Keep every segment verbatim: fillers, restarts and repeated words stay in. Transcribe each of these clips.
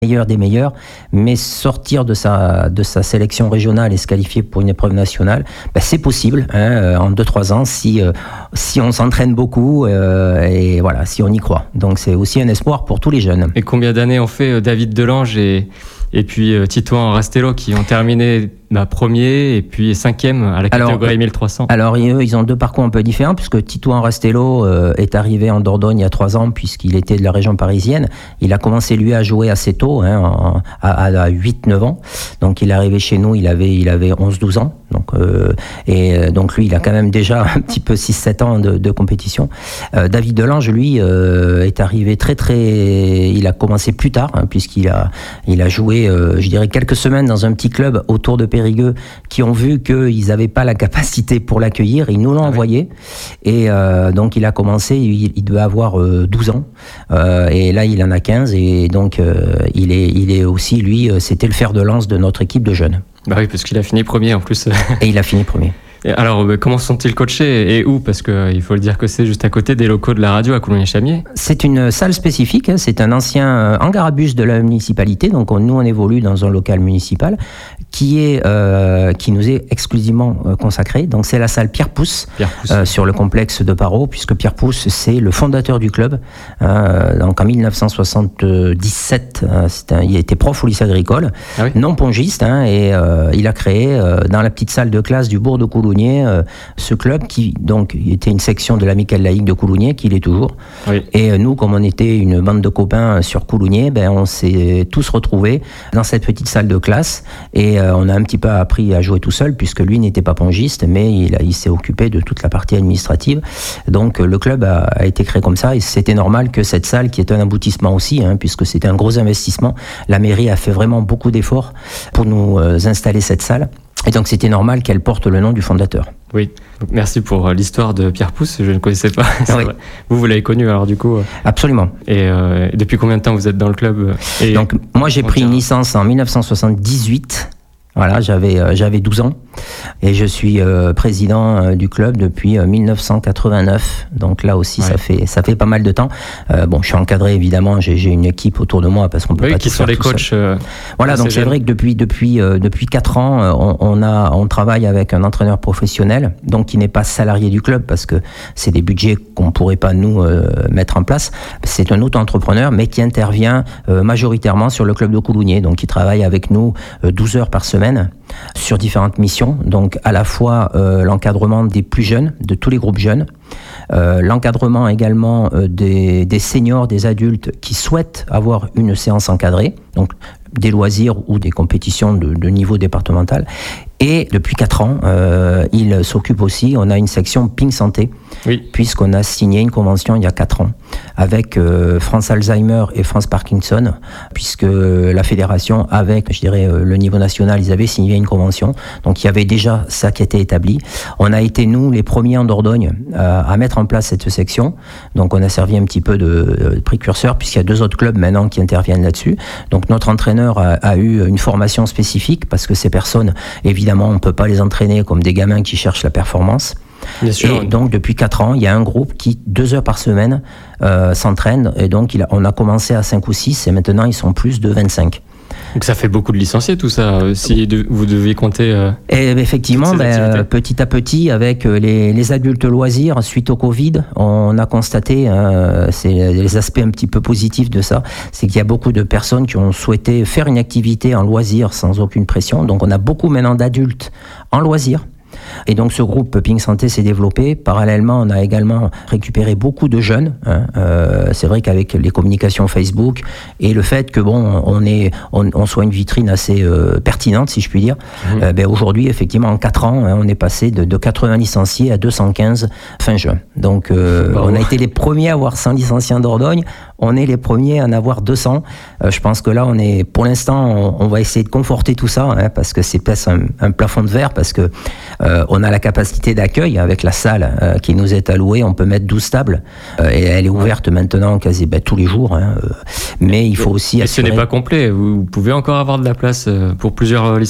meilleur des meilleurs, mais sortir de sa, de sa sélection régionale et se qualifier pour une épreuve nationale, ben c'est possible hein, en deux trois ans si, euh, si on s'entraîne beaucoup euh, et voilà, si on y croit. Donc c'est aussi un espoir pour tous les jeunes. Et combien d'années ont fait David Delange et, et puis euh, Titouan Rastello qui ont terminé bah, premier et puis cinquième à la catégorie alors, mille trois cents. Alors eux, ils ont deux parcours un peu différents puisque Titouan Rastello euh, est arrivé en Dordogne il y a trois ans puisqu'il était de la région parisienne. Il a commencé lui à jouer assez tôt, hein, en, à, à huit neuf ans. Donc il est arrivé chez nous, il avait, il avait onze douze ans. Donc, euh, et donc lui, il a quand même déjà un petit peu six sept ans de, de compétition. Euh, David Delange, lui, euh, est arrivé très très... Il a commencé plus tard hein, puisqu'il a, il a joué, euh, je dirais, quelques semaines dans un petit club autour de Périgueux qui ont vu qu'ils n'avaient pas la capacité pour l'accueillir. Ils nous l'ont ah envoyé. Oui. Et euh, donc il a commencé, il, il devait avoir euh, douze ans. Euh, et là, il en a quinze. Et donc euh, il, est, il est aussi, lui, c'était le fer de lance de notre équipe de jeunes. Bah oui, parce qu'il a fini premier en plus. Et il a fini premier. Et alors, comment sont-ils coachés et où? Parce qu'il faut le dire que c'est juste à côté des locaux de la radio à Coulommiers-Chamiers. C'est une salle spécifique, c'est un ancien hangar à bus de la municipalité, donc on, nous on évolue dans un local municipal qui, est, euh, qui nous est exclusivement euh, consacré. Donc c'est la salle Pierre Pousse, Pierre Pousse. Euh, sur le complexe de Parot, puisque Pierre Pousse c'est le fondateur du club. Euh, donc en dix-neuf cent soixante-dix-sept, euh, un, il était prof au lycée agricole, ah oui. non pongiste, hein, et euh, il a créé euh, dans la petite salle de classe du bourg de Coulommiers Euh, ce club qui donc était une section de l'amicale laïque de Coulommiers, qui l'est toujours. Oui. Et euh, nous, comme on était une bande de copains sur Coulommiers, ben on s'est tous retrouvés dans cette petite salle de classe et euh, on a un petit peu appris à jouer tout seul puisque lui n'était pas pongiste, mais il, il s'est occupé de toute la partie administrative. Donc euh, le club a, a été créé comme ça et c'était normal que cette salle, qui est un aboutissement aussi, hein, puisque c'était un gros investissement, la mairie a fait vraiment beaucoup d'efforts pour nous euh, installer cette salle. Et donc c'était normal qu'elle porte le nom du fondateur. Oui, donc, merci pour l'histoire de Pierre Pousse, je ne connaissais pas. Oui. Vous, vous l'avez connu alors du coup? Absolument. Et euh, depuis combien de temps vous êtes dans le club? Et donc moi j'ai pris une licence en dix-neuf cent soixante-dix-huit. Voilà, j'avais euh, j'avais douze ans et je suis euh, président euh, du club depuis euh, dix-neuf cent quatre-vingt-neuf. Donc là aussi, ouais. ça fait ça fait pas mal de temps. Euh, bon, je suis encadré évidemment. J'ai, j'ai une équipe autour de moi parce qu'on peut oui, pas qui tout sont faire les tout coachs. Seul. Euh, voilà, donc c'est vrai que depuis depuis euh, depuis quatre ans, euh, on, on a on travaille avec un entraîneur professionnel, donc qui n'est pas salarié du club parce que c'est des budgets qu'on pourrait pas nous euh, mettre en place. C'est un auto-entrepreneur, mais qui intervient euh, majoritairement sur le club de Coulommiers, donc qui travaille avec nous euh, douze heures par semaine sur différentes missions, donc à la fois euh, l'encadrement des plus jeunes, de tous les groupes jeunes, euh, l'encadrement également euh, des, des seniors, des adultes qui souhaitent avoir une séance encadrée, donc des loisirs ou des compétitions de, de niveau départemental. Et depuis quatre ans, euh, il s'occupe aussi, on a une section Ping Santé, oui. puisqu'on a signé une convention il y a quatre ans avec euh, France Alzheimer et France Parkinson, puisque la fédération, avec, je dirais, le niveau national, ils avaient signé une convention. Donc il y avait déjà ça qui était établi. On a été, nous, les premiers en Dordogne euh, à mettre en place cette section. Donc on a servi un petit peu de, de précurseur, puisqu'il y a deux autres clubs maintenant qui interviennent là-dessus. Donc notre entraîneur a, a eu une formation spécifique, parce que ces personnes, évidemment, on ne peut pas les entraîner comme des gamins qui cherchent la performance. Bien sûr. Et donc depuis quatre ans, il y a un groupe qui, deux heures par semaine, euh, s'entraîne. Et donc il a, on a commencé à cinq ou six et maintenant ils sont plus de vingt-cinq. Donc ça fait beaucoup de licenciés tout ça, si de, vous deviez compter... Euh, et effectivement, ben, petit à petit, avec les, les adultes loisirs, suite au Covid, on a constaté, euh, c'est les aspects un petit peu positifs de ça, c'est qu'il y a beaucoup de personnes qui ont souhaité faire une activité en loisir sans aucune pression. Donc on a beaucoup maintenant d'adultes en loisir. Et donc ce groupe Ping Santé s'est développé. Parallèlement, on a également récupéré beaucoup de jeunes. Hein. Euh, c'est vrai qu'avec les communications Facebook et le fait que bon, on est, on, on soit une vitrine assez euh, pertinente, si je puis dire. Mmh. Euh, ben aujourd'hui, effectivement, en quatre ans, hein, on est passé de, de quatre-vingts licenciés à deux cent quinze fin juin. Donc, euh, on a été les premiers à avoir cent licenciés en Dordogne. On est les premiers à en avoir deux cents. Euh, je pense que là, on est, pour l'instant, on, on va essayer de conforter tout ça, hein, parce que c'est peut-être un, un plafond de verre, parce que euh, on a la capacité d'accueil avec la salle euh, qui nous est allouée. On peut mettre douze tables euh, et elle est ouverte maintenant quasi ben, tous les jours. Hein, euh, mais il faut aussi. Et assurer... ce n'est pas complet. Vous pouvez encore avoir de la place pour plusieurs licenciés ?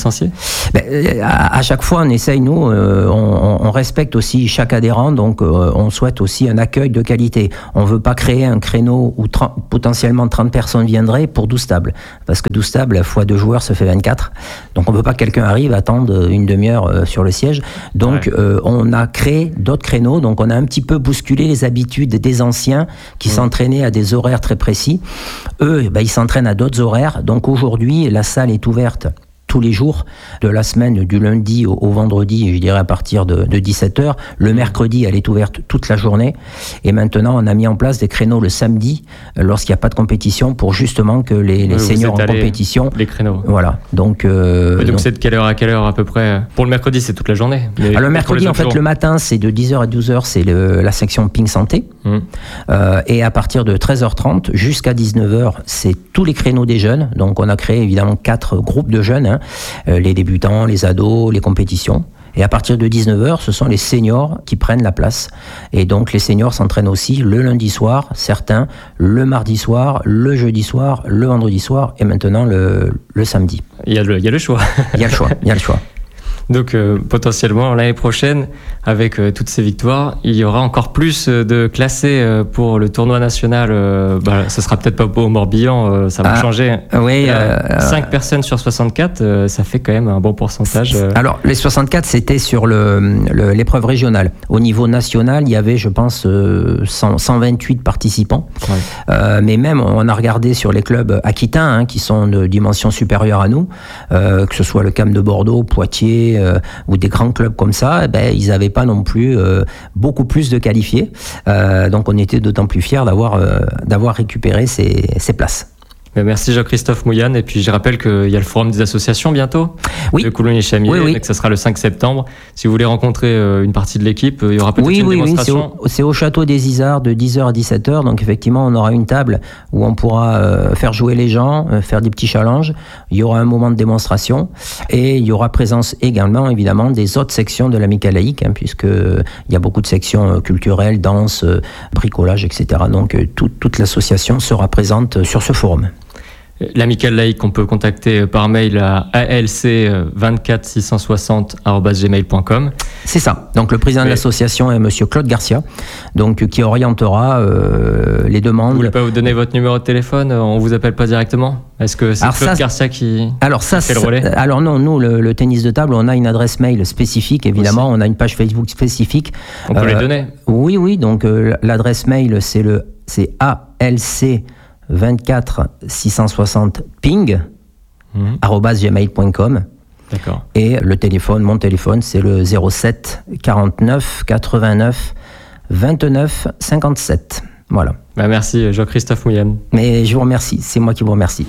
Ben, à, à chaque fois, on essaye, nous, euh, on, on respecte aussi chaque adhérent, donc euh, on souhaite aussi un accueil de qualité. On ne veut pas créer un créneau où trente, potentiellement trente personnes viendraient pour douze tables, parce que douze tables fois deux joueurs, ça fait vingt-quatre. Donc on ne veut pas que quelqu'un arrive, attendre une demi-heure euh, sur le siège. Donc ouais. euh, on a créé d'autres créneaux, donc on a un petit peu bousculé les habitudes des anciens qui mmh. s'entraînaient à des horaires très précis. Eux, ben, ils s'entraînent à d'autres horaires. Donc aujourd'hui, la salle est ouverte tous les jours de la semaine, du lundi au, au vendredi, je dirais à partir de, de dix-sept heures. Le mercredi, elle est ouverte toute la journée. Et maintenant, on a mis en place des créneaux le samedi, euh, lorsqu'il n'y a pas de compétition, pour justement que les, les oui, seniors en compétition... Les créneaux. Voilà. Donc, euh, donc, donc c'est de quelle heure à quelle heure à peu près? Pour le mercredi, c'est toute la journée. Alors, le mercredi, en fait, jours. le matin, c'est de dix heures à douze heures, c'est le, la section Ping Santé. Mmh. Euh, et à partir de treize heures trente jusqu'à dix-neuf heures, c'est tous les créneaux des jeunes. Donc, on a créé évidemment quatre groupes de jeunes, hein. Euh, les débutants, les ados, les compétitions. Et à partir de dix-neuf heures, ce sont les seniors qui prennent la place. Et donc les seniors s'entraînent aussi le lundi soir, certains le mardi soir, le jeudi soir, le vendredi soir et maintenant le, le samedi. Il y a le, il y a le choix. Il y a le choix, il y a le choix. Donc euh, potentiellement l'année prochaine, avec euh, toutes ces victoires, il y aura encore plus euh, de classés euh, pour le tournoi national. Euh, bah, ça sera peut-être pas au Morbihan, euh, ça va ah, changer. Oui, euh, cinq euh, personnes sur soixante-quatre, euh, ça fait quand même un bon pourcentage. Euh. Alors les soixante-quatre, c'était sur le, le, l'épreuve régionale. Au niveau national, il y avait, je pense, euh, cent, cent vingt-huit participants. Ouais. Euh, mais même, on a regardé sur les clubs aquitains, hein, qui sont de dimension supérieure à nous, euh, que ce soit le C A M de Bordeaux, Poitiers, Euh, ou des grands clubs comme ça, eh ben, ils n'avaient pas non plus euh, beaucoup plus de qualifiés. Euh, donc on était d'autant plus fiers d'avoir, euh, d'avoir récupéré ces, ces places. Merci Jean-Christophe Mouillane. Et puis je rappelle qu'il y a le forum des associations bientôt, oui. de Coulommiers-Chamiers, oui, oui. et que ça sera le cinq septembre. Si vous voulez rencontrer une partie de l'équipe, il y aura peut-être oui, une oui, démonstration. Oui, c'est au, c'est au Château des Isards de dix heures à dix-sept heures. Donc effectivement, on aura une table où on pourra euh, faire jouer les gens, euh, faire des petits challenges. Il y aura un moment de démonstration et il y aura présence également, évidemment, des autres sections de l'Amicale laïque, hein, puisque il y a beaucoup de sections euh, culturelles, danse, euh, bricolage, et cetera. Donc euh, tout, toute l'association sera présente sur ce forum. L'Amicale laïque qu'on peut contacter par mail à a l c vingt-quatre six cent soixante arobase gmail point com. C'est ça. Donc le président oui. de l'association est monsieur Claude Garcia, donc qui orientera euh, les demandes. Vous voulez pas vous donner votre numéro de téléphone? On vous appelle pas directement? Est-ce que c'est alors Claude ça, Garcia qui, alors ça, qui fait le relais? Alors non, nous le, le tennis de table, on a une adresse mail spécifique évidemment, aussi. On a une page Facebook spécifique. On peut euh, les donner? Oui, oui. Donc euh, l'adresse mail c'est le c'est A L C vingt-quatre six cent soixante ping mmh. arobase gmail point com. D'accord. Et le téléphone, mon téléphone, c'est le zéro sept quarante-neuf quatre-vingt-neuf vingt-neuf cinquante-sept. Voilà. Bah merci Jean-Christophe Mouillane. Mais je vous remercie, c'est moi qui vous remercie.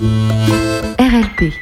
R L P.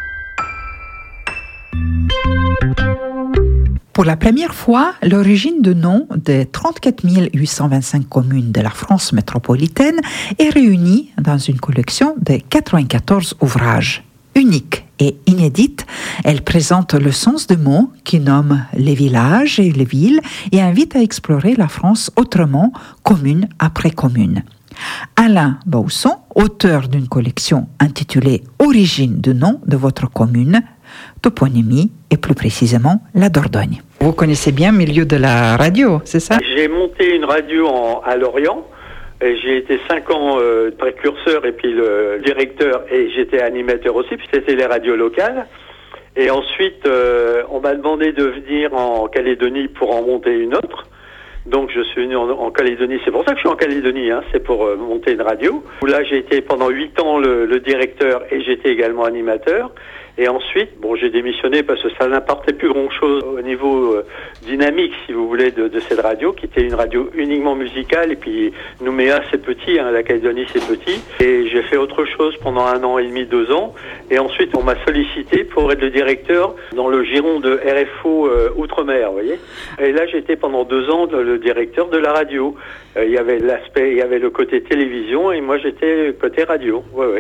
Pour la première fois, l'origine de nom des trente-quatre mille huit cent vingt-cinq communes de la France métropolitaine est réunie dans une collection de quatre-vingt-quatorze ouvrages. Unique et inédite, elle présente le sens de mots qui nomment les villages et les villes et invite à explorer la France autrement, commune après commune. Alain Bausson, auteur d'une collection intitulée « Origine de nom de votre commune », toponymie et plus précisément la Dordogne. Vous connaissez bien le milieu de la radio, c'est ça? J'ai monté une radio en, à Lorient. Et j'ai été cinq ans euh, précurseur et puis le directeur et j'étais animateur aussi, puis c'était les radios locales. Et ensuite, euh, on m'a demandé de venir en Calédonie pour en monter une autre. Donc je suis venu en, en Calédonie, c'est pour ça que je suis en Calédonie, hein, c'est pour euh, monter une radio. Là j'ai été pendant huit ans le, le directeur et j'étais également animateur. Et ensuite, bon, j'ai démissionné parce que ça n'apportait plus grand-chose au niveau euh, dynamique, si vous voulez, de, de cette radio, qui était une radio uniquement musicale. Et puis Nouméa, c'est petit, hein, la Calédonie, c'est petit. Et j'ai fait autre chose pendant un an et demi, deux ans. Et ensuite, on m'a sollicité pour être le directeur dans le giron de R F O euh, Outre-mer, vous voyez. Et là, j'étais pendant deux ans le directeur de la radio. Euh, il y avait l'aspect, il y avait le côté télévision et moi, j'étais côté radio, oui, oui.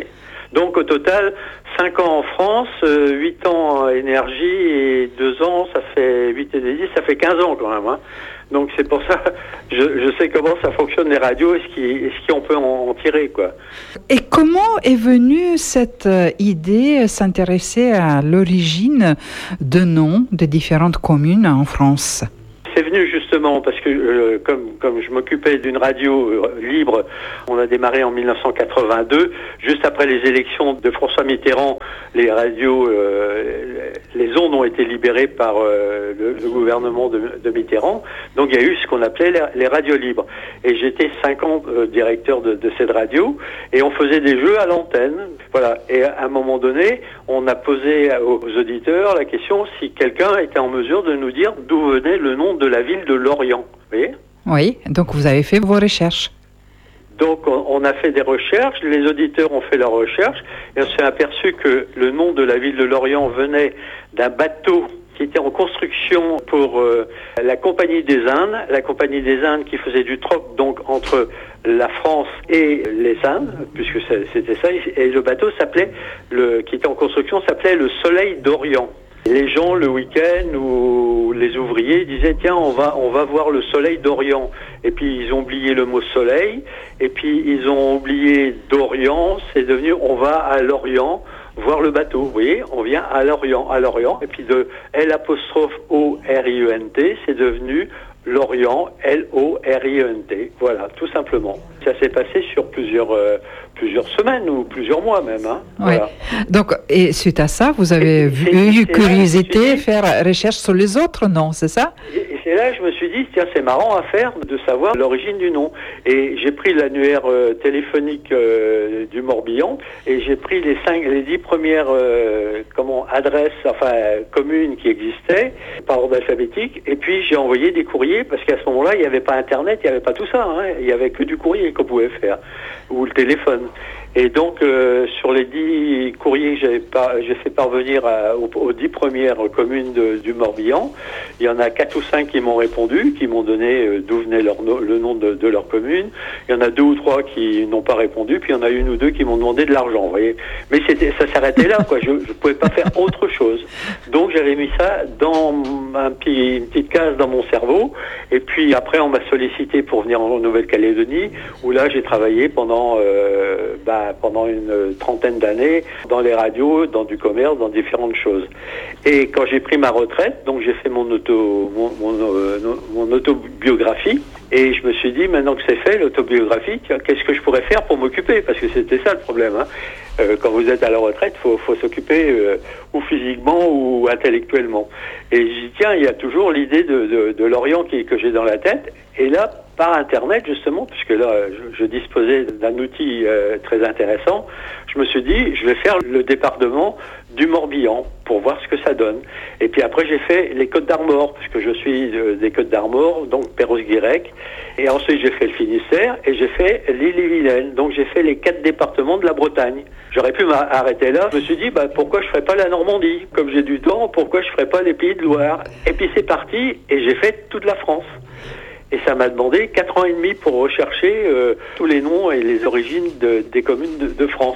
Donc au total, cinq ans en France, euh, huit ans en énergie et deux ans, ça fait huit et dix, ça fait quinze ans quand même. Hein. Donc c'est pour ça, je, je sais comment ça fonctionne les radios et ce qui, et ce qu'on peut en, en tirer, quoi. Et comment est venue cette idée, s'intéresser à l'origine de noms de différentes communes en France ? C'est venu justement parce que euh, comme comme je m'occupais d'une radio euh, libre, on a démarré en dix-neuf cent quatre-vingt-deux, juste après les élections de François Mitterrand, les radios, euh, les ondes ont été libérées par euh, le, le gouvernement de, de Mitterrand. Donc il y a eu ce qu'on appelait les, les radios libres. Et j'étais cinq ans euh, directeur de, de cette radio et on faisait des jeux à l'antenne. Voilà. Et à un moment donné, on a posé aux auditeurs la question si quelqu'un était en mesure de nous dire d'où venait le nom de la ville de Lorient. Vous voyez ? Oui, donc vous avez fait vos recherches. Donc on, on a fait des recherches, les auditeurs ont fait leurs recherches et on s'est aperçu que le nom de la ville de Lorient venait d'un bateau qui était en construction pour euh, la Compagnie des Indes, la Compagnie des Indes qui faisait du troc donc entre la France et les Indes, puisque c'était ça, et le bateau s'appelait, le, qui était en construction s'appelait le Soleil d'Orient. Les gens le week-end ou les ouvriers disaient tiens on va on va voir le soleil d'Orient et puis ils ont oublié le mot soleil et puis ils ont oublié d'Orient, c'est devenu on va à l'Orient voir le bateau, vous voyez, on vient à l'Orient, à l'Orient et puis de L apostrophe O R I E N T c'est devenu Lorient, L O R I E N T, voilà, tout simplement. Ça s'est passé sur plusieurs, euh, plusieurs semaines ou plusieurs mois même. Hein, oui. Voilà. Donc, et suite à ça, vous avez et, eu curiosité, faire recherche sur les autres noms, c'est ça ? Et, et c'est là que je me suis dit, tiens, c'est marrant à faire de savoir l'origine du nom. Et j'ai pris l'annuaire euh, téléphonique euh, du Morbihan et j'ai pris les cinq, les dix premières euh, comment, adresses, enfin communes qui existaient par ordre alphabétique. Et puis j'ai envoyé des courriers parce qu'à ce moment-là, il n'y avait pas Internet, il n'y avait pas tout ça. Hein. Il n'y avait que du courrier qu'on pouvait faire, ou le téléphone. Et donc, euh, sur les dix courriers que j'ai, par, j'ai fait parvenir à, aux, aux dix premières communes de, du Morbihan, il y en a quatre ou cinq qui m'ont répondu, qui m'ont donné euh, d'où venait leur no, le nom de, de leur commune. Il y en a deux ou trois qui n'ont pas répondu, puis il y en a une ou deux qui m'ont demandé de l'argent, vous voyez. Mais c'était, ça s'arrêtait là, quoi. Je ne pouvais pas faire autre chose. Donc, j'avais mis ça dans un petit, une petite case dans mon cerveau. Et puis, après, on m'a sollicité pour venir en Nouvelle-Calédonie, où là, j'ai travaillé pendant... Euh, bah, pendant une trentaine d'années dans les radios, dans du commerce, dans différentes choses. Et quand j'ai pris ma retraite, donc j'ai fait mon auto, mon, mon, euh, mon autobiographie, et je me suis dit, maintenant que c'est fait, l'autobiographie, qu'est-ce que je pourrais faire pour m'occuper ? Parce que c'était ça le problème. Hein. Euh, quand vous êtes à la retraite, il faut, faut s'occuper euh, ou physiquement ou intellectuellement. Et je dis, tiens, il y a toujours l'idée de, de, de l'Orient qui, que j'ai dans la tête. Et là, par Internet, justement, puisque là, je, je disposais d'un outil euh, très intéressant, je me suis dit, je vais faire le département du Morbihan pour voir ce que ça donne. Et puis après, j'ai fait les Côtes d'Armor, puisque je suis euh, des Côtes d'Armor, donc Perros-Guirec. Et ensuite, j'ai fait le Finistère et j'ai fait l'Ille-et-Vilaine. Donc, j'ai fait les quatre départements de la Bretagne. J'aurais pu m'arrêter là. Je me suis dit, bah, pourquoi je ferais pas la Normandie ? Comme j'ai du temps, pourquoi je ferais pas les Pays de Loire ? Et puis, c'est parti et j'ai fait toute la France. Et ça m'a demandé quatre ans et demi pour rechercher euh, tous les noms et les origines de, des communes de, de France.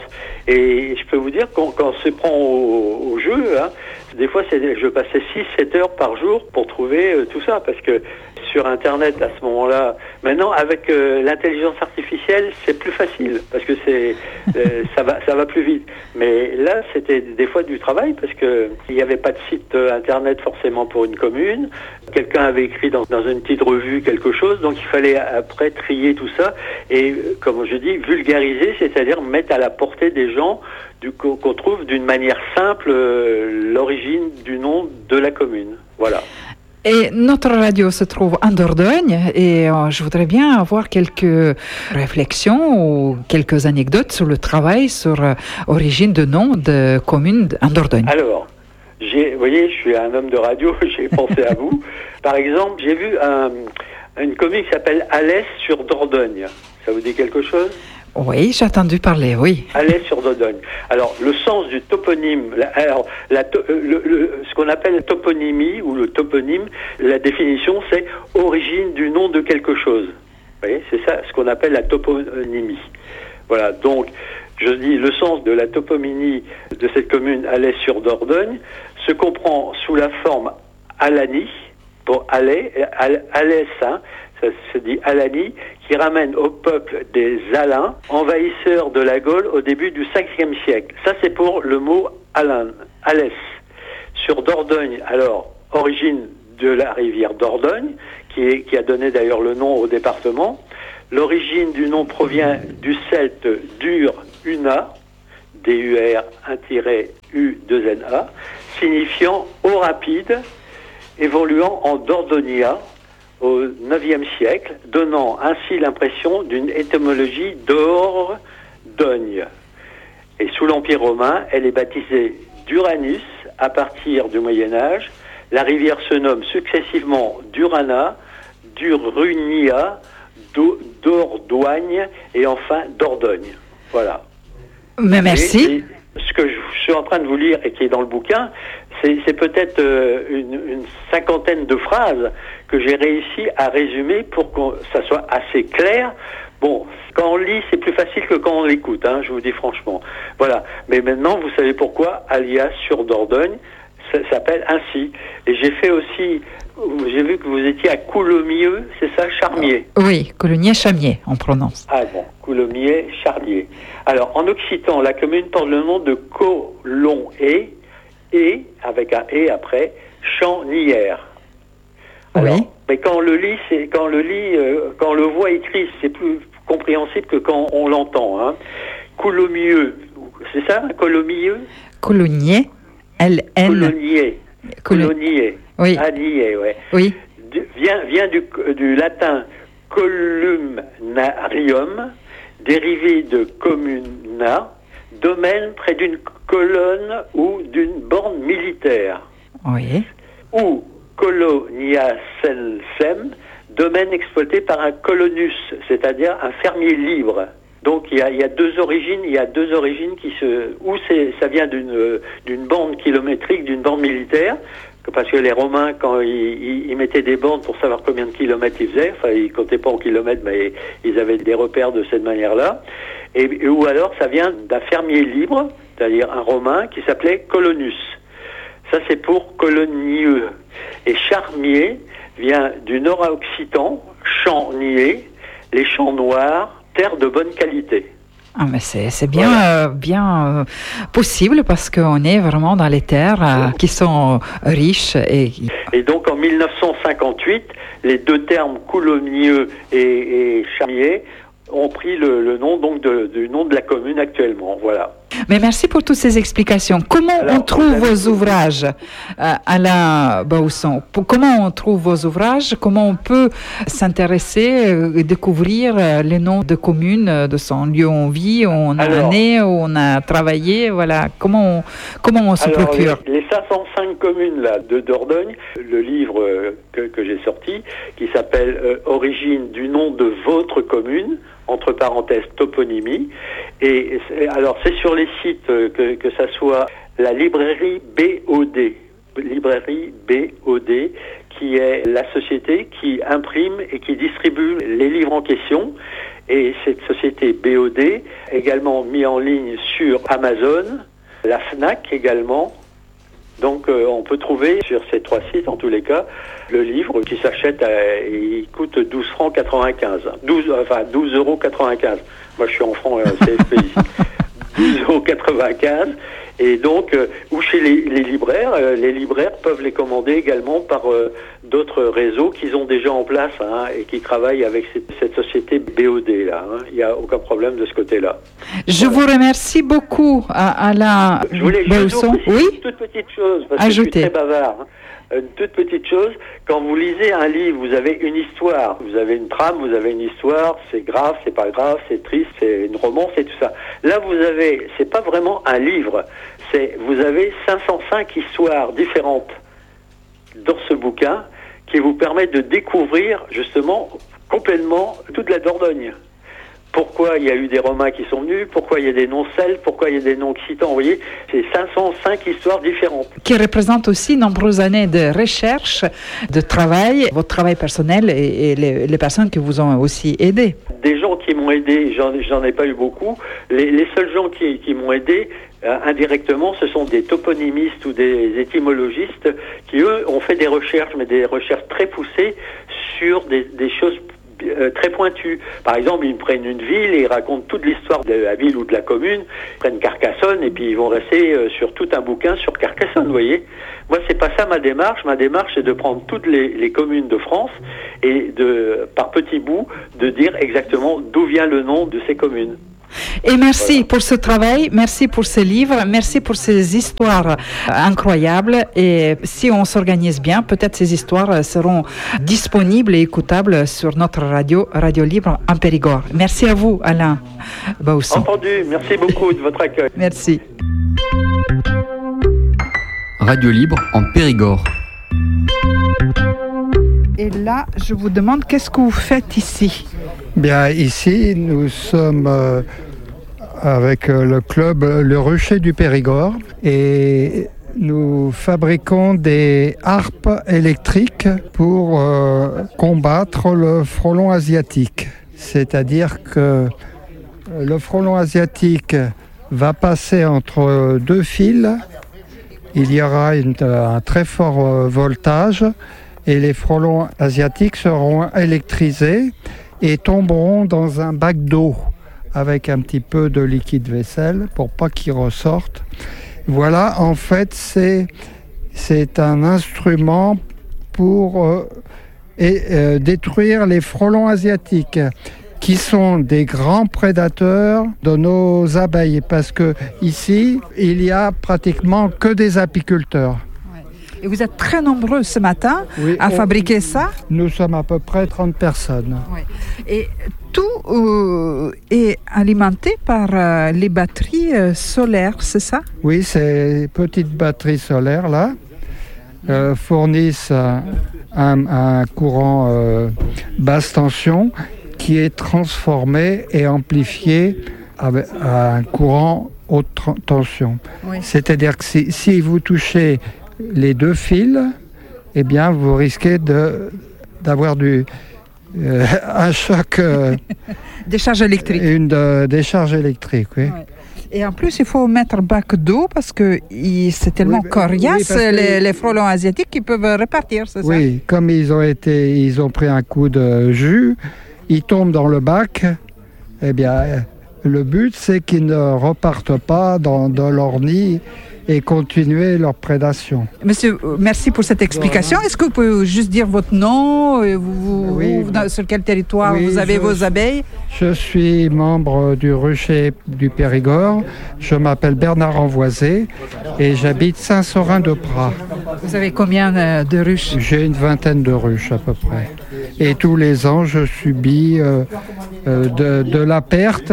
Et je peux vous dire, quand, quand on se prend au, au jeu, hein, des fois, c'est, je passais six sept heures par jour pour trouver euh, tout ça. Parce que sur Internet, à ce moment-là, maintenant, avec euh, l'intelligence artificielle, c'est plus facile. Parce que c'est, euh, ça va, ça va plus vite. Mais là, c'était des fois du travail parce que il n'y avait pas de site Internet forcément pour une commune. Quelqu'un avait écrit dans, dans une petite revue quelque chose, donc il fallait après trier tout ça et, comme je dis, vulgariser, c'est-à-dire mettre à la portée des gens du, qu'on, qu'on trouve d'une manière simple euh, l'origine du nom de la commune. Voilà. Et notre radio se trouve en Dordogne et euh, je voudrais bien avoir quelques réflexions ou quelques anecdotes sur le travail sur euh, origine de nom de communes en Dordogne. Alors, j'ai, vous voyez, je suis un homme de radio, j'ai pensé à vous. Par exemple, j'ai vu un, une commune qui s'appelle Alès sur Dordogne. Ça vous dit quelque chose ? Oui, j'ai entendu parler, oui. Alès sur Dordogne. Alors, le sens du toponyme, la, alors, la, le, le, ce qu'on appelle la toponymie ou le toponyme, la définition, c'est origine du nom de quelque chose. Vous voyez, c'est ça, ce qu'on appelle la toponymie. Voilà, donc, je dis le sens de la toponymie de cette commune Alais-sur-Dordogne, se comprend sous la forme Alani, pour Alais, Alès, hein, ça se dit Alani, qui ramène au peuple des Alains, envahisseurs de la Gaule au début du cinquième siècle. Ça, c'est pour le mot Alain, Alès. Sur Dordogne, alors, origine de la rivière Dordogne, qui, est, qui a donné d'ailleurs le nom au département. L'origine du nom provient du celte dur Una, D U R un U deux N A, signifiant eau rapide, évoluant en Dordonia au neuvième siècle, donnant ainsi l'impression d'une étymologie d'Ordogne. Et sous l'Empire romain, elle est baptisée d'Uranus à partir du Moyen-Âge. La rivière se nomme successivement Durana, Durunia, Dordogne et enfin Dordogne. Voilà. Mais merci. Et, et ce que je suis en train de vous lire et qui est dans le bouquin, c'est, c'est peut-être euh, une, une cinquantaine de phrases que j'ai réussi à résumer pour que ça soit assez clair. Bon, quand on lit, c'est plus facile que quand on l'écoute, hein, je vous dis franchement. Voilà. Mais maintenant, vous savez pourquoi Alias sur Dordogne ça s'appelle ainsi. Et j'ai fait aussi, j'ai vu que vous étiez à Coulommiers, c'est ça, Charmier? Oui, Coulommiers-Charmier, on prononce. Ah bon, Coulommiers-Charmier. Alors, en occitan, la commune porte le nom de Colon-et, et, avec un et après, Champ-Nières. Alors, oui. Mais quand on le lit, c'est, quand on le lit, euh, quand on le voit écrit, c'est plus compréhensible que quand on l'entend, hein. Coulommiers, c'est ça, Coulommiers? Coulommiers. L N. Colonier. Colonier. Oui. Anier, ouais. Oui. Du, vient vient du, du latin columnarium, dérivé de communa, domaine près d'une colonne ou d'une borne militaire. Oui. Ou coloniacensem, domaine exploité par un colonus, c'est-à-dire un fermier libre. Donc il y, a, il y a deux origines, il y a deux origines qui se, ou c'est, ça vient d'une d'une bande kilométrique, d'une bande militaire, parce que les Romains quand ils, ils, ils mettaient des bandes pour savoir combien de kilomètres ils faisaient, enfin ils comptaient pas en kilomètres, mais ils avaient des repères de cette manière-là, et ou alors ça vient d'un fermier libre, c'est-à-dire un Romain qui s'appelait colonus. Ça c'est pour colonieux. Et charmier vient du nord-occitan, champ-nier, les champs noirs, terre de bonne qualité. Ah, mais c'est, c'est bien, voilà. euh, bien euh, possible parce qu'on est vraiment dans les terres euh, qui sont riches. Et... et donc en mille neuf cent cinquante-huit, les deux termes Coulommiers et, et Charmier ont pris le, le nom donc de, du nom de la commune actuellement. Voilà. Mais merci pour toutes ces explications. Comment Alors, on trouve vos ouvrages, euh, Alain Bausson? Comment on trouve vos ouvrages? Comment on peut s'intéresser et euh, découvrir euh, les noms de communes, de son lieu où on vit, où on a Alors, né, où on a travaillé? Voilà. Comment on, comment on se alors, procure? Les, les cinq cent cinq communes là, de Dordogne, le livre euh, que, que j'ai sorti, qui s'appelle euh, « Origine du nom de votre commune », entre parenthèses toponymie, et alors c'est sur les sites que, que ça soit la librairie B O D, librairie B O D, qui est la société qui imprime et qui distribue les livres en question, et cette société B O D également mis en ligne sur Amazon, la Fnac également. Donc euh, on peut trouver sur ces trois sites, en tous les cas, le livre qui s'achète, à, il coûte douze francs quatre-vingt-quinze. douze, enfin douze euros quatre-vingt-quinze. Moi je suis en francs euh, C F P ici. douze euros quatre-vingt-quinze. Et donc, euh, ou chez les, les libraires, euh, les libraires peuvent les commander également par euh, d'autres réseaux qu'ils ont déjà en place hein, et qui travaillent avec cette, cette société B O D là. Hein. Il n'y a aucun problème de ce côté-là. Je voilà. vous remercie beaucoup, Alain Bausson. Je voulais juste oui une toute petite chose parce Ajoutez. que je suis très bavard. Hein. Une toute petite chose, quand vous lisez un livre, vous avez une histoire, vous avez une trame, vous avez une histoire, c'est grave, c'est pas grave, c'est triste, c'est une romance et tout ça. Là, vous avez, c'est pas vraiment un livre, c'est, vous avez cinq cent cinq histoires différentes dans ce bouquin qui vous permettent de découvrir justement complètement toute la Dordogne. Pourquoi il y a eu des Romains qui sont venus, pourquoi il y a des noms celtes, pourquoi il y a des noms occitans, vous voyez, c'est cinq cent cinq histoires différentes. Qui représentent aussi nombreuses années de recherche, de travail, votre travail personnel et, et les, les personnes qui vous ont aussi aidé. Des gens qui m'ont aidé, j'en, j'en ai pas eu beaucoup, les, les seuls gens qui, qui m'ont aidé, euh, indirectement, ce sont des toponymistes ou des étymologistes qui, eux, ont fait des recherches, mais des recherches très poussées sur des, des choses euh, très pointues. Par exemple, ils prennent une ville et ils racontent toute l'histoire de la ville ou de la commune, ils prennent Carcassonne et puis ils vont rester euh, sur tout un bouquin sur Carcassonne, vous voyez. Moi, c'est pas ça ma démarche. Ma démarche, c'est de prendre toutes les, les communes de France et de, par petits bouts, de dire exactement d'où vient le nom de ces communes. Et merci voilà. pour ce travail, merci pour ce livre, merci pour ces histoires incroyables. Et si on s'organise bien, peut-être ces histoires seront disponibles et écoutables sur notre radio, Radio Libre en Périgord. Merci à vous, Alain Bausson. Entendu, merci beaucoup de votre accueil. Merci. Radio Libre en Périgord. Et là, je vous demande, qu'est-ce que vous faites ici ? Bien, ici, nous sommes euh, avec euh, le club Le Rucher du Périgord et nous fabriquons des harpes électriques pour euh, combattre le frelon asiatique. C'est-à-dire que le frelon asiatique va passer entre deux fils. Il y aura une, un très fort euh, voltage et les frelons asiatiques seront électrisés et tomberont dans un bac d'eau avec un petit peu de liquide vaisselle pour pas qu'ils ressortent. Voilà, en fait, c'est, c'est un instrument pour euh, et, euh, détruire les frelons asiatiques qui sont des grands prédateurs de nos abeilles parce que ici, il y a pratiquement que des apiculteurs. Et vous êtes très nombreux ce matin oui, à on, fabriquer ça. Nous sommes à peu près trente personnes. Oui. Et tout euh, est alimenté par euh, les batteries euh, solaires, c'est ça ? Oui, ces petites batteries solaires là euh, fournissent un, un, un courant euh, basse tension qui est transformé et amplifié avec un courant haute tension. Oui. C'est-à-dire que si, si vous touchez les deux fils, eh bien, vous risquez de, d'avoir du, euh, un choc. Euh, décharge électrique. Une de, décharge électrique, oui. Ouais. Et en plus, il faut mettre bac d'eau parce que il, c'est tellement oui, coriace, oui, les, les frelons asiatiques qui peuvent repartir, c'est oui, ça ? Oui, comme ils ont, été, ils ont pris un coup de jus, ils tombent dans le bac, eh bien, le but, c'est qu'ils ne repartent pas dans, dans leur nid et continuer leur prédation. Monsieur, merci pour cette explication. Est-ce que vous pouvez juste dire votre nom, vous, oui, vous, dans, sur quel territoire oui, vous avez je, vos abeilles ? Je suis membre du Rucher du Périgord. Je m'appelle Bernard Envoisé et j'habite Saint-Saurin-de-Praz. Vous avez combien de ruches ? J'ai une vingtaine de ruches à peu près. Et tous les ans, je subis euh, euh, de, de la perte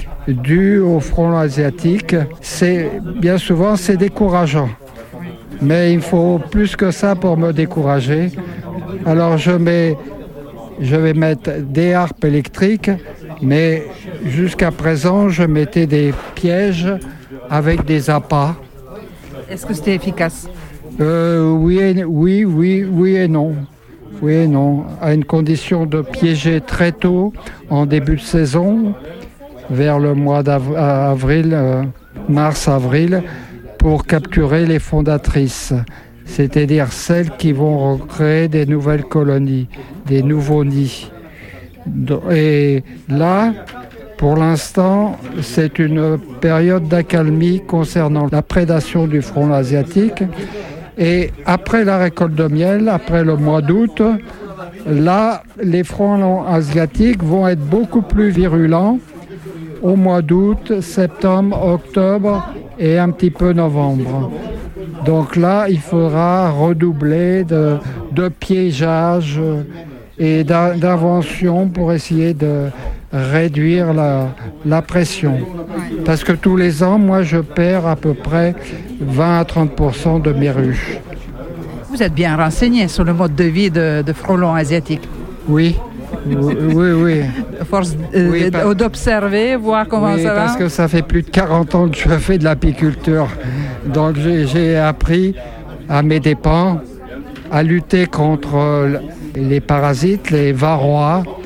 dû au frelon asiatique. C'est, bien souvent, c'est décourageant. Mais il faut plus que ça pour me décourager. Alors je, mets, je vais mettre des harpes électriques, mais jusqu'à présent, je mettais des pièges avec des appâts. Est-ce que c'était efficace ? euh, oui, et, oui, oui, oui et non. Oui et non. À une condition de piéger très tôt, en début de saison, vers le mois d'avril, euh, mars-avril, pour capturer les fondatrices, c'est-à-dire celles qui vont recréer des nouvelles colonies, des nouveaux nids. Et là, pour l'instant, c'est une période d'accalmie concernant la prédation du frelon asiatique. Et après la récolte de miel, après le mois d'août, là, les frelons asiatiques vont être beaucoup plus virulents au mois d'août, septembre, octobre et un petit peu novembre. Donc là, il faudra redoubler de, de piégeage et d'invention pour essayer de réduire la, la pression. Parce que tous les ans, moi, je perds à peu près vingt à trente pour cent de mes ruches. Vous êtes bien renseigné sur le mode de vie de, de frelons asiatiques. Oui. Oui, oui, oui. Force euh, oui, par... d'observer, voir comment oui, ça va. Parce que ça fait plus de quarante ans que je fais de l'apiculture. Donc j'ai, j'ai appris à mes dépens à lutter contre les parasites, les varrois,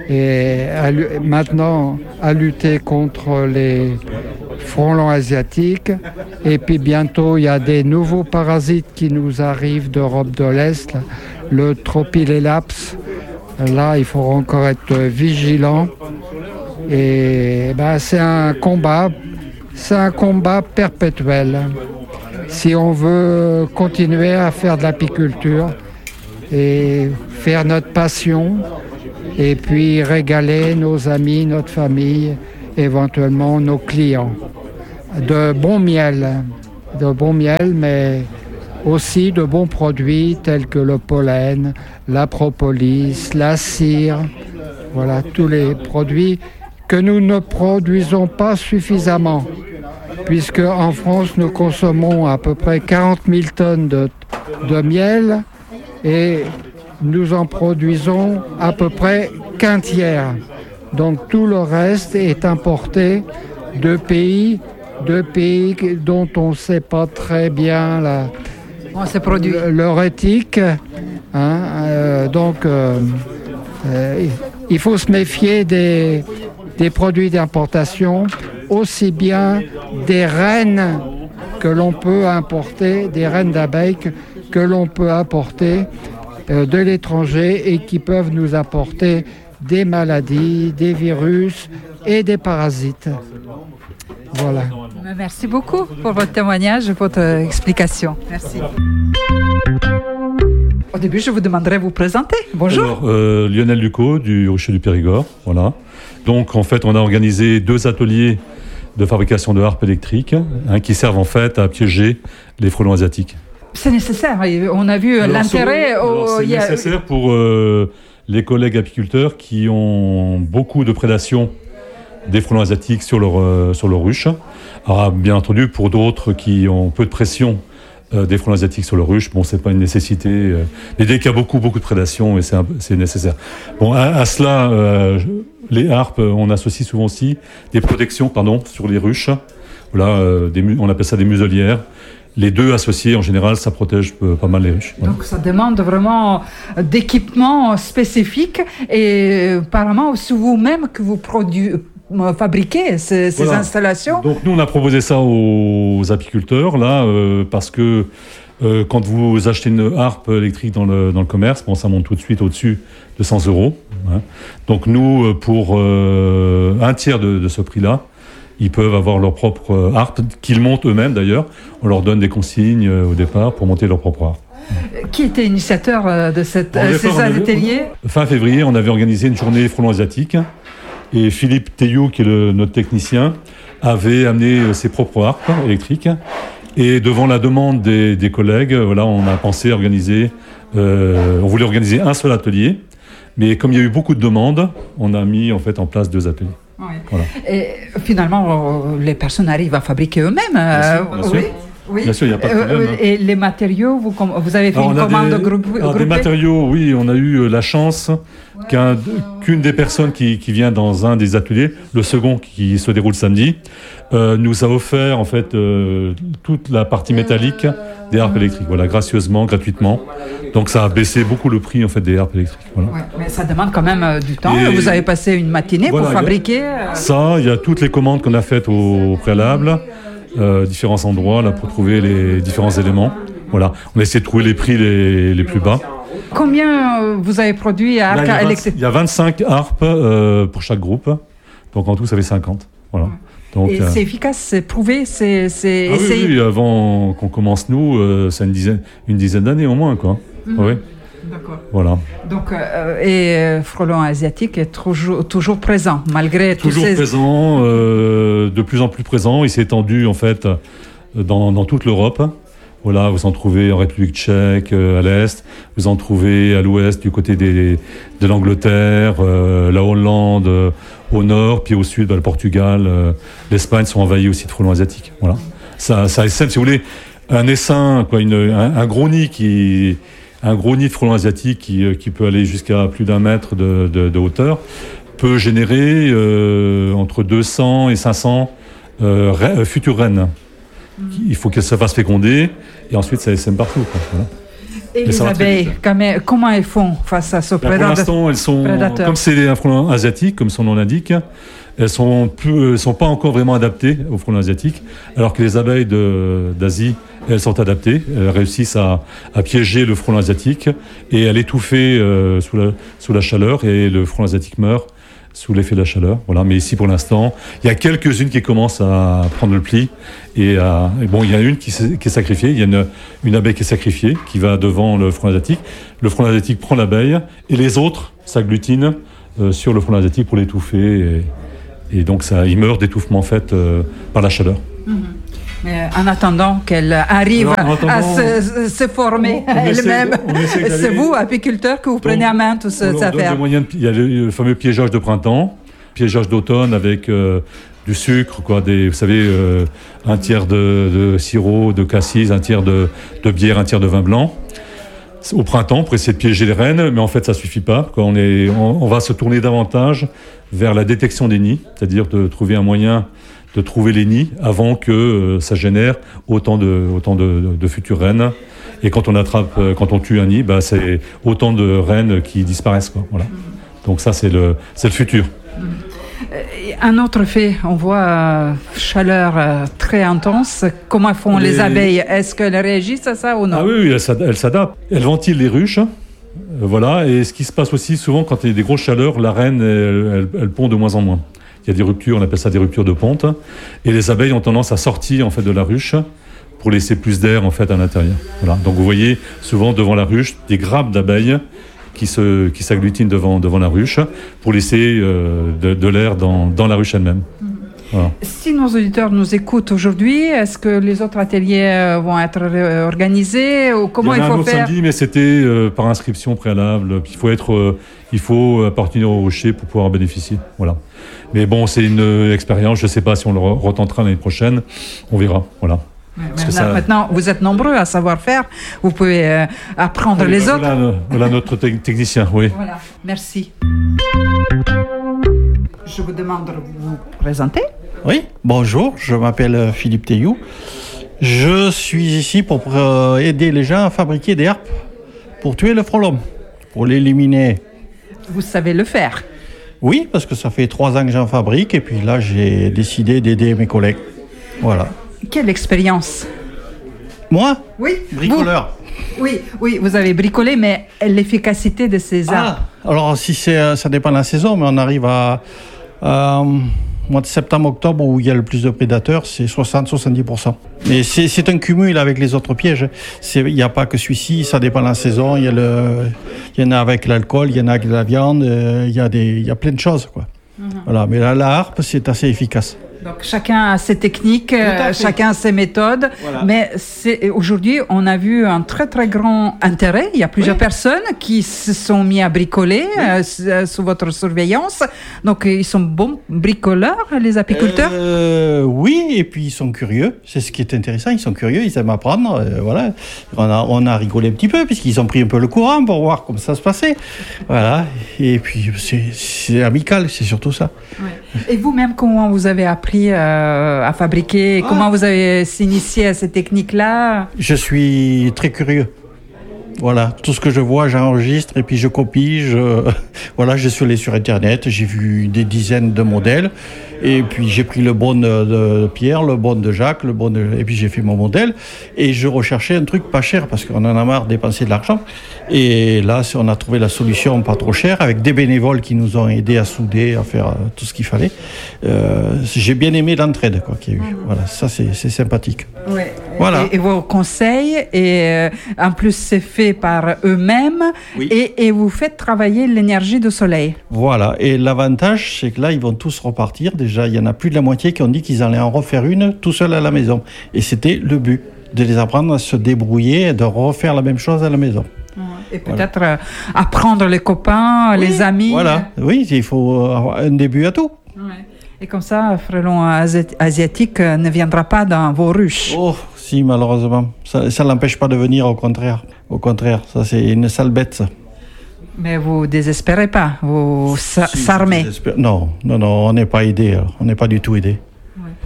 et à, maintenant à lutter contre les frelons asiatiques. Et puis bientôt, il y a des nouveaux parasites qui nous arrivent d'Europe de l'Est, le Tropilelaps. Là, il faut encore être vigilant. Et ben, c'est un combat, c'est un combat perpétuel. Si on veut continuer à faire de l'apiculture et faire notre passion, et puis régaler nos amis, notre famille, éventuellement nos clients. De bon miel, de bon miel, mais aussi de bons produits tels que le pollen, la propolis, la cire, voilà, tous les produits que nous ne produisons pas suffisamment, puisque en France, nous consommons à peu près quarante mille tonnes de, de miel et nous en produisons à peu près qu'un tiers. Donc tout le reste est importé de pays, de pays dont on ne sait pas très bien la, le, leur éthique. Hein, euh, donc euh, euh, il faut se méfier des, des produits d'importation, aussi bien des reines que l'on peut importer, des reines d'abeilles que, que l'on peut importer euh, de l'étranger et qui peuvent nous apporter des maladies, des virus et des parasites. Voilà. Merci beaucoup pour votre témoignage et votre explication. Merci. Au début, je vous demanderai de vous présenter. Bonjour. Alors, euh, Lionel Lucot du Rucher du Périgord. Voilà. Donc, en fait, on a organisé deux ateliers de fabrication de harpes électriques hein, qui servent en fait à piéger les frelons asiatiques. C'est nécessaire. On a vu alors, l'intérêt. C'est, au... c'est nécessaire pour euh, les collègues apiculteurs qui ont beaucoup de prédation des frelons asiatiques sur leur, euh, sur leur ruche. Alors, bien entendu, pour d'autres qui ont peu de pression euh, des frelons asiatiques sur leur ruche, bon, c'est pas une nécessité. Euh, mais dès qu'il y a beaucoup, beaucoup de prédation, et c'est, un, c'est nécessaire. Bon, à, à cela, euh, les harpes, on associe souvent aussi des protections, pardon, sur les ruches. Voilà, euh, des, on appelle ça des muselières. Les deux associés, en général, ça protège euh, pas mal les ruches. Voilà. Donc ça demande vraiment d'équipements spécifiques et apparemment c'est vous-même que vous produisez. Fabriquer ces, ces voilà. installations. Donc nous on a proposé ça aux apiculteurs là euh, parce que euh, quand vous achetez une harpe électrique dans le, dans le commerce, bon ça monte tout de suite au-dessus de cent euros. Hein. Donc nous pour euh, un tiers de, de ce prix-là, ils peuvent avoir leur propre harpe qu'ils montent eux-mêmes d'ailleurs. On leur donne des consignes euh, au départ pour monter leur propre harpe. Qui était initiateur de cette, euh, ces ateliers ? Fin février, on avait organisé une journée frelon asiatique. Et Philippe Théiou, qui est le, notre technicien, avait amené ses propres harpes électriques. Et devant la demande des, des collègues, voilà, on a pensé organiser, euh, on voulait organiser un seul atelier. Mais comme il y a eu beaucoup de demandes, on a mis en fait en place deux ateliers. Oui. Voilà. Et finalement, les personnes arrivent à fabriquer eux-mêmes. Bien sûr, bien sûr. Oui. Oui. Bien sûr, il n'y a pas de problème. Euh, et les matériaux, vous, vous avez fait alors, une commande des, groupe, alors, groupée ? Des matériaux, oui, on a eu la chance ouais. qu'un, qu'une des personnes qui, qui vient dans un des ateliers, le second qui se déroule samedi, euh, nous a offert en fait euh, toute la partie métallique des harpes électriques, voilà, gracieusement, gratuitement. Donc ça a baissé beaucoup le prix en fait des harpes électriques. Voilà. Ouais, mais ça demande quand même euh, du temps. Et vous avez passé une matinée voilà, pour fabriquer. Euh... Ça, il y a toutes les commandes qu'on a faites au préalable. Euh, différents endroits là pour trouver les différents éléments. Voilà, on a essayé de trouver les prix les, les plus bas. Combien vous avez produit à harpes électriques ? Il y a vingt-cinq harpes euh, pour chaque groupe, donc en tout ça fait cinquante. Voilà. Donc, et euh, c'est efficace, c'est prouvé, c'est, c'est ah essayé. Oui, oui, avant qu'on commence nous, euh, c'est une dizaine, une dizaine d'années au moins quoi. Mmh. Oui. D'accord. Voilà. Donc, euh, et euh, frelon asiatique est toujours, toujours présent, malgré toujours tous ces... présent, euh, de plus en plus présent. Il s'est étendu, en fait, dans, dans toute l'Europe. Voilà, vous en trouvez en République tchèque, euh, à l'Est. Vous en trouvez à l'Ouest, du côté des, de l'Angleterre, euh, la Hollande, euh, au Nord, puis au Sud, bah, le Portugal, euh, l'Espagne sont envahis aussi de frelons asiatiques. Voilà. Ça, ça essaime, si vous voulez, un essaim, quoi, une, un, un gros nid qui... Un gros nid de frelons asiatique qui, qui peut aller jusqu'à plus d'un mètre de, de, de hauteur peut générer euh, entre deux cents et cinq cents euh, ra- futures reines. Mmh. Il faut qu'elles se fassent féconder et ensuite ça essaime partout. Quoi. Voilà. Et les abeilles, comment, comment elles font face à ce Pour prédateur? l'instant, elles sont, prédateur. comme c'est un frelon asiatique, comme son nom l'indique, elles sont plus, sont pas encore vraiment adaptées au frelon asiatique, alors que les abeilles de, d'Asie, elles sont adaptées, elles réussissent à, à piéger le frelon asiatique et à l'étouffer euh, sous, la, sous la chaleur, et le frelon asiatique meurt sous l'effet de la chaleur. Voilà. Mais ici, pour l'instant, il y a quelques-unes qui commencent à prendre le pli. Et, à, et bon, il y en a une qui, qui est sacrifiée. Il y a une, une abeille qui est sacrifiée, qui va devant le frelon asiatique. Le frelon asiatique prend l'abeille, et les autres s'agglutinent euh, sur le frelon asiatique pour l'étouffer. Et, et donc, ça, il meurt d'étouffement fait euh, par la chaleur. Mm-hmm. Mais en attendant qu'elle arrive Alors, attendant, à se, se former on, on elle-même, essaie, c'est vous, apiculteur, que vous prenez en main toute cette affaire. Il y a le, le fameux piégeage de printemps, piégeage d'automne avec euh, du sucre, quoi, des, vous savez, euh, un tiers de, de sirop de cassis, un tiers de, de bière, un tiers de vin blanc. Au printemps, pour essayer de piéger les reines, mais en fait, ça ne suffit pas. Quoi. On, est, on, on va se tourner davantage vers la détection des nids, c'est-à-dire de trouver un moyen de trouver les nids avant que euh, ça génère autant de, autant de, de, de futures reines. Et quand on attrape, euh, quand on tue un nid, bah, c'est autant de reines qui disparaissent. Quoi. Voilà. Donc ça, c'est le, c'est le futur. Un autre fait, on voit euh, chaleur euh, très intense. Comment font les, les abeilles? Est-ce qu'elles réagissent à ça ou non? Ah oui, oui, elles s'adaptent. Elles ventilent les ruches. Euh, voilà. Et ce qui se passe aussi souvent quand il y a des grosses chaleurs, la reine, elle, elle, elle pond de moins en moins. Il y a des ruptures, on appelle ça des ruptures de ponte. Et les abeilles ont tendance à sortir en fait de la ruche pour laisser plus d'air en fait à l'intérieur. Voilà. Donc vous voyez souvent devant la ruche des grappes d'abeilles qui se qui s'agglutinent devant devant la ruche pour laisser euh, de, de l'air dans dans la ruche elle-même. Voilà. Si nos auditeurs nous écoutent aujourd'hui, est-ce que les autres ateliers vont être organisés ou comment il, y en a il faut un autre faire samedi, mais c'était euh, par inscription préalable. Il faut être, euh, il faut appartenir au rocher pour pouvoir en bénéficier. Voilà. Mais bon, c'est une euh, expérience. Je ne sais pas si on le retentera l'année prochaine. On verra. Voilà. Ouais, maintenant, ça... maintenant, vous êtes nombreux à savoir faire. Vous pouvez euh, apprendre ah, les voilà, autres. Voilà, voilà notre te- technicien. Oui. Voilà. Merci. Je vous demande de vous présenter. Oui, bonjour, je m'appelle Philippe Théou. Je suis ici pour euh, aider les gens à fabriquer des harpes pour tuer le frelon, pour l'éliminer. Vous savez le faire? Oui, parce que ça fait trois ans que j'en fabrique et puis là j'ai décidé d'aider mes collègues. Voilà. Quelle expérience? Moi? Oui. Bricoleur. Vous, oui, oui, vous avez bricolé, mais l'efficacité de ces arbres? Ah, alors si c'est, ça dépend de la saison, mais on arrive à... à mois de septembre-octobre, où il y a le plus de prédateurs, c'est soixante à soixante-dix pour cent. Mais c'est, c'est un cumul avec les autres pièges. Il n'y a pas que celui-ci, ça dépend de la saison. Il y, a le, il y en a avec l'alcool, il y en a avec la viande, il y a, des, il y a plein de choses, quoi. Mm-hmm. Voilà. Mais la, la harpe, c'est assez efficace. Donc chacun a ses techniques, euh, chacun a ses méthodes, voilà. Mais c'est, aujourd'hui on a vu un très très grand intérêt. Il y a plusieurs oui. personnes qui se sont mis à bricoler oui. euh, sous votre surveillance. Donc ils sont bons bricoleurs, les apiculteurs. Euh, oui, et puis ils sont curieux. C'est ce qui est intéressant. Ils sont curieux, ils aiment apprendre. Euh, voilà, on a on a rigolé un petit peu puisqu'ils ont pris un peu le courant pour voir comment ça se passait. Voilà, et puis c'est, c'est amical, c'est surtout ça. Ouais. Et vous-même, comment vous avez appris Euh, à fabriquer? Ah. Comment vous avez s'initié à ces techniques-là? Je suis très curieux. Voilà, tout ce que je vois, j'enregistre et puis je copie. Je... Voilà, je suis allé sur Internet, j'ai vu des dizaines de modèles et puis j'ai pris le bon de, de Pierre, le bon de Jacques, le bon de... et puis j'ai fait mon modèle et je recherchais un truc pas cher parce qu'on en a marre de dépenser de l'argent. Et là, on a trouvé la solution pas trop chère avec des bénévoles qui nous ont aidés à souder, à faire euh, tout ce qu'il fallait. Euh, j'ai bien aimé l'entraide quoi, qu'il y a eu. Voilà, ça c'est, c'est sympathique. Ouais. Voilà. Et, et vos conseils, et euh, en plus c'est fait par eux-mêmes, oui. et, et vous faites travailler l'énergie du soleil. Voilà, et l'avantage c'est que là ils vont tous repartir. Déjà, il y en a plus de la moitié qui ont dit qu'ils allaient en refaire une tout seul à la maison. Et c'était le but, de les apprendre à se débrouiller et de refaire la même chose à la maison. Et peut-être voilà. euh, apprendre les copains, oui, les amis. Voilà, oui, il faut avoir un début à tout. Ouais. Et comme ça, frelon asi- asiatique ne viendra pas dans vos ruches. Oh, si, malheureusement. Ça ne l'empêche pas de venir, au contraire. Au contraire, ça c'est une sale bête, ça. Mais vous ne désespérez pas, vous si, s'armez. Non, non, non, on n'est pas aidé, on n'est pas du tout aidé. Ouais.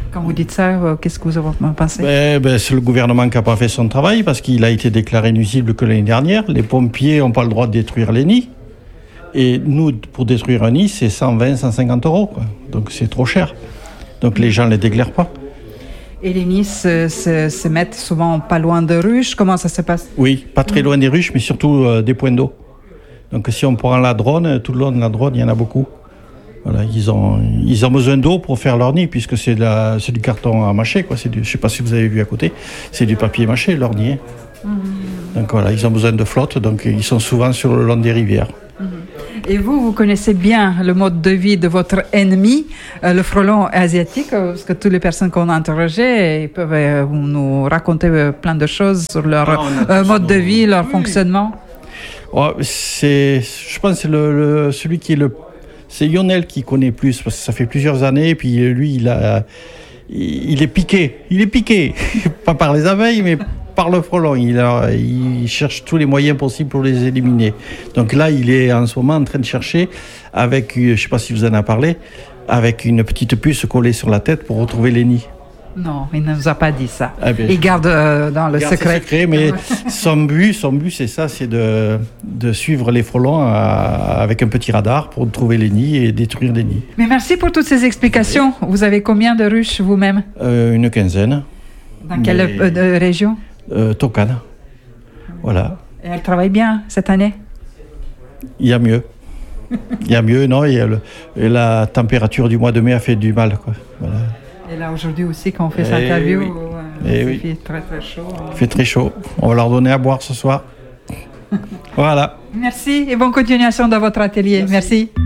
Quand vous dites ça, euh, qu'est-ce que vous en pensez? ben, ben, C'est le gouvernement qui n'a pas fait son travail parce qu'il a été déclaré nuisible que l'année dernière. Les pompiers n'ont pas le droit de détruire les nids. Et nous, pour détruire un nid, c'est cent vingt, cent cinquante euros. Quoi. Donc c'est trop cher. Donc les gens ne les déclarent pas. Et les nids se, se, se mettent souvent pas loin de ruches. Comment ça se passe? Oui, pas très loin des ruches, mais surtout euh, des points d'eau. Donc si on prend la Dronne, tout le long de la Dronne, il y en a beaucoup. Voilà, ils ont, ils ont besoin d'eau pour faire leur nid, puisque c'est, de la, c'est du carton à mâcher. Quoi. C'est du, je ne sais pas si vous avez vu à côté, c'est du papier mâché, leur nid. Mmh. Donc voilà, ils ont besoin de flotte, donc ils sont souvent sur le long des rivières. Mmh. Et vous, vous connaissez bien le mode de vie de votre ennemi, euh, le frelon asiatique, parce que toutes les personnes qu'on a interrogées ils peuvent euh, nous raconter euh, plein de choses sur leur ah, euh, mode de vie, leur oui. fonctionnement. Oh, c'est, je pense que c'est le, le, celui qui est le... C'est Lionel qui connaît plus, parce que ça fait plusieurs années, puis lui, il, a, il est piqué. Il est piqué, pas par les abeilles, mais par le frelon. Il, a, il cherche tous les moyens possibles pour les éliminer. Donc là, il est en ce moment en train de chercher, avec, je ne sais pas si vous en avez parlé, avec une petite puce collée sur la tête pour retrouver les nids. Non, il ne nous a pas dit ça. Ah bien, il garde euh, dans le garde secret. secret. Mais son but, son but, c'est ça, c'est de, de suivre les frelons à, avec un petit radar pour trouver les nids et détruire les nids. Mais merci pour toutes ces explications. Vous avez combien de ruches vous-même? euh, Une quinzaine. Dans quelle euh, de région? euh, Tokane. Voilà. Et elle travaille bien cette année? Il y a mieux. Il y a mieux, non il y a le, et la température du mois de mai a fait du mal, quoi. Voilà. Et là, aujourd'hui aussi, quand on fait cette interview, oui. euh, il oui. fait très très chaud. Il fait très chaud. On va leur donner à boire ce soir. Voilà. Merci et bonne continuation dans votre atelier. Merci. Merci.